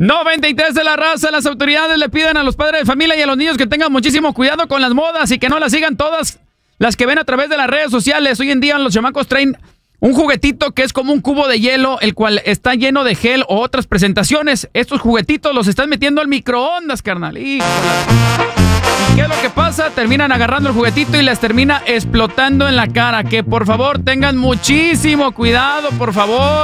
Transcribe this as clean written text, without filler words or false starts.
93 de la raza, las autoridades le piden a los padres de familia y a los niños que tengan muchísimo cuidado con las modas y que no las sigan todas las que ven a través de las redes sociales. Hoy en día los chamacos traen un juguetito que es como un cubo de hielo, el cual está lleno de gel o otras presentaciones. Estos juguetitos los están metiendo al microondas, carnal. ¿Y qué es lo que pasa? Terminan agarrando el juguetito y les termina explotando en la cara. Que por favor tengan muchísimo cuidado, por favor.